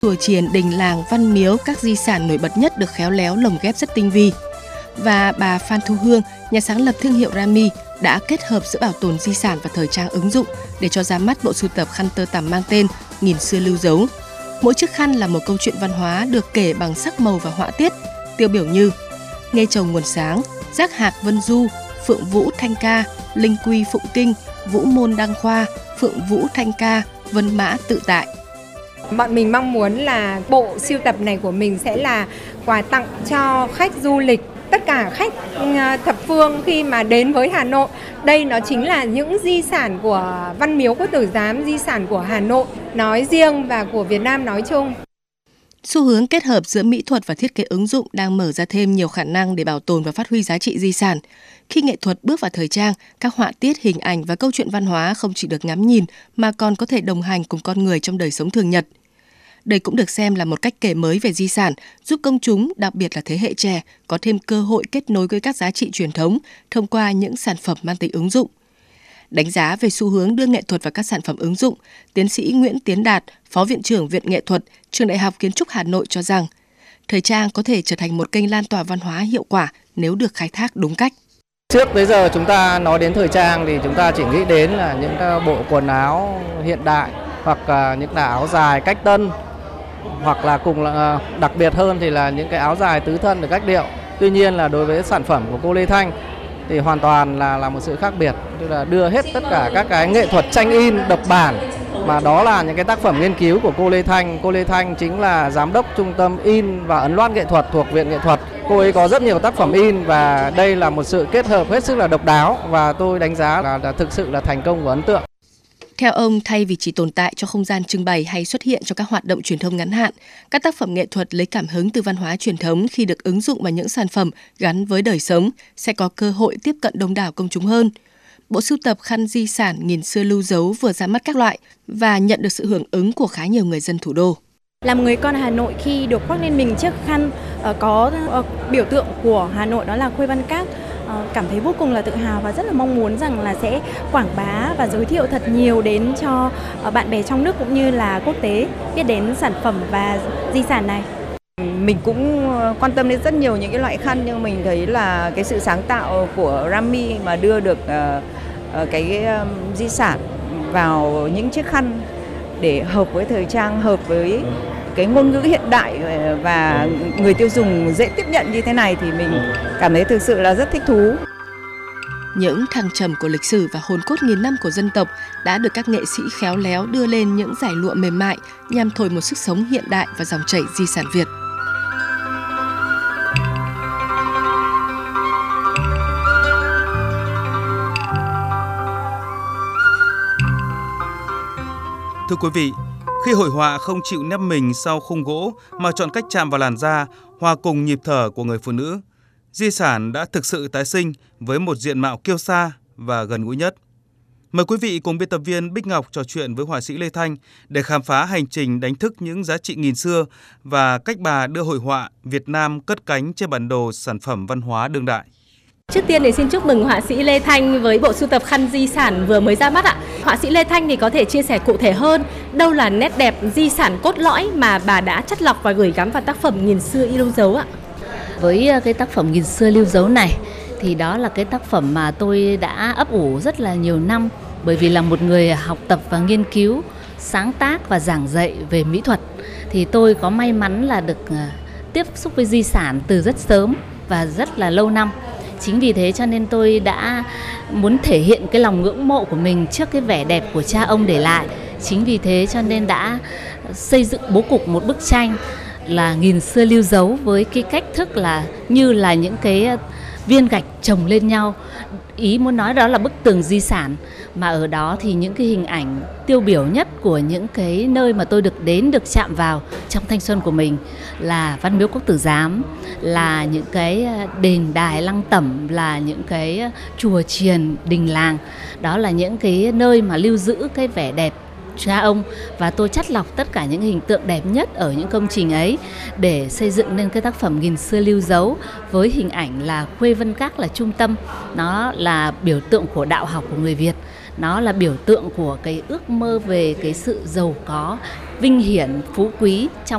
Chùa chiền, đình làng, văn miếu, các di sản nổi bật nhất được khéo léo lồng ghép rất tinh vi. Và bà Phan Thu Hương, nhà sáng lập thương hiệu Rami, đã kết hợp giữa bảo tồn di sản và thời trang ứng dụng để cho ra mắt bộ sưu tập khăn tơ tằm mang tên Nghìn xưa lưu dấu. Mỗi chiếc khăn là một câu chuyện văn hóa được kể bằng sắc màu và họa tiết, tiêu biểu như Nghê Chồng Nguồn Sáng, Giác Hạc Vân Du, Phượng Vũ Thanh Ca, Linh Quy Phụng Kinh, Vũ Môn Đăng Khoa, Phượng Vũ Thanh Ca, Vân Mã Tự Tại. Bọn mình mong muốn là bộ sưu tập này của mình sẽ là quà tặng cho khách du lịch, tất cả khách thập phương khi mà đến với Hà Nội. Đây nó chính là những di sản của Văn Miếu Quốc Tử Giám, di sản của Hà Nội nói riêng và của Việt Nam nói chung. Xu hướng kết hợp giữa mỹ thuật và thiết kế ứng dụng đang mở ra thêm nhiều khả năng để bảo tồn và phát huy giá trị di sản. Khi nghệ thuật bước vào thời trang, các họa tiết, hình ảnh và câu chuyện văn hóa không chỉ được ngắm nhìn mà còn có thể đồng hành cùng con người trong đời sống thường nhật. Đây cũng được xem là một cách kể mới về di sản, giúp công chúng, đặc biệt là thế hệ trẻ, có thêm cơ hội kết nối với các giá trị truyền thống thông qua những sản phẩm mang tính ứng dụng. Đánh giá về xu hướng đưa nghệ thuật vào các sản phẩm ứng dụng, tiến sĩ Nguyễn Tiến Đạt, Phó Viện trưởng Viện Nghệ thuật, Trường Đại học Kiến trúc Hà Nội cho rằng, thời trang có thể trở thành một kênh lan tỏa văn hóa hiệu quả nếu được khai thác đúng cách. Trước tới giờ chúng ta nói đến thời trang thì chúng ta chỉ nghĩ đến là những bộ quần áo hiện đại hoặc những là áo dài cách tân, hoặc là cùng là đặc biệt hơn thì là những cái áo dài tứ thân được cách điệu. Tuy nhiên là đối với sản phẩm của cô Lê Thanh thì hoàn toàn là một sự khác biệt, tức là đưa hết tất cả các cái nghệ thuật tranh in độc bản, mà đó là những cái tác phẩm nghiên cứu của cô Lê Thanh. Cô Lê Thanh chính là giám đốc trung tâm in và ấn loát nghệ thuật thuộc Viện Nghệ thuật. Cô ấy có rất nhiều tác phẩm in và đây là một sự kết hợp hết sức là độc đáo và tôi đánh giá là thực sự là thành công và ấn tượng. Theo ông, thay vì chỉ tồn tại cho không gian trưng bày hay xuất hiện cho các hoạt động truyền thông ngắn hạn, các tác phẩm nghệ thuật lấy cảm hứng từ văn hóa truyền thống khi được ứng dụng vào những sản phẩm gắn với đời sống sẽ có cơ hội tiếp cận đông đảo công chúng hơn. Bộ sưu tập khăn di sản Nghìn xưa lưu dấu vừa ra mắt các loại và nhận được sự hưởng ứng của khá nhiều người dân thủ đô. Là một người con Hà Nội, khi được khoác lên mình chiếc khăn có biểu tượng của Hà Nội, đó là Khuê Văn Các, cảm thấy vô cùng là tự hào và rất là mong muốn rằng là sẽ quảng bá và giới thiệu thật nhiều đến cho bạn bè trong nước cũng như là quốc tế biết đến sản phẩm và di sản này. Mình cũng quan tâm đến rất nhiều những cái loại khăn, nhưng mình thấy là cái sự sáng tạo của Rami mà đưa được cái di sản vào những chiếc khăn để hợp với thời trang, hợp với cái ngôn ngữ hiện đại và người tiêu dùng dễ tiếp nhận như thế này thì mình cảm thấy thực sự là rất thích thú. Những thăng trầm của lịch sử và hồn cốt nghìn năm của dân tộc đã được các nghệ sĩ khéo léo đưa lên những dải lụa mềm mại nhằm thổi một sức sống hiện đại và dòng chảy di sản Việt. Thưa quý vị, khi hội họa không chịu nép mình sau khung gỗ mà chọn cách chạm vào làn da, hòa cùng nhịp thở của người phụ nữ, di sản đã thực sự tái sinh với một diện mạo kiêu sa và gần gũi nhất. Mời quý vị cùng biên tập viên Bích Ngọc trò chuyện với họa sĩ Lê Thanh để khám phá hành trình đánh thức những giá trị nghìn xưa và cách bà đưa hội họa Việt Nam cất cánh trên bản đồ sản phẩm văn hóa đương đại. Trước tiên thì xin chúc mừng họa sĩ Lê Thanh với bộ sưu tập khăn di sản vừa mới ra mắt ạ. Họa sĩ Lê Thanh thì có thể chia sẻ cụ thể hơn đâu là nét đẹp di sản cốt lõi mà bà đã chắt lọc và gửi gắm vào tác phẩm Nghìn xưa lưu dấu ạ. Với cái tác phẩm Nghìn xưa lưu dấu này thì đó là cái tác phẩm mà tôi đã ấp ủ rất là nhiều năm, bởi vì là một người học tập và nghiên cứu, sáng tác và giảng dạy về mỹ thuật thì tôi có may mắn là được tiếp xúc với di sản từ rất sớm và rất là lâu năm. Chính vì thế cho nên tôi đã muốn thể hiện cái lòng ngưỡng mộ của mình trước cái vẻ đẹp của cha ông để lại. Chính vì thế cho nên đã xây dựng bố cục một bức tranh là Nghìn xưa lưu dấu với cái cách thức là như là những cái viên gạch chồng lên nhau. Ý muốn nói đó là bức tường di sản, mà ở đó thì những cái hình ảnh tiêu biểu nhất của những cái nơi mà tôi được đến, được chạm vào trong thanh xuân của mình là Văn Miếu Quốc Tử Giám, là những cái đền đài lăng tẩm, là những cái chùa chiền, đình làng. Đó là những cái nơi mà lưu giữ cái vẻ đẹp cha ông, và tôi chắt lọc tất cả những hình tượng đẹp nhất ở những công trình ấy để xây dựng nên cái tác phẩm Nghìn xưa lưu dấu với hình ảnh là Khuê Văn Các là trung tâm. Nó là biểu tượng của đạo học của người Việt, nó là biểu tượng của cái ước mơ về cái sự giàu có, vinh hiển, phú quý trong